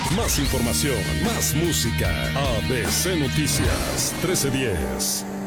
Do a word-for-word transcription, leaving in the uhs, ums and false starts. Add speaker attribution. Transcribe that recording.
Speaker 1: Más información, más música. A B C Noticias trece diez.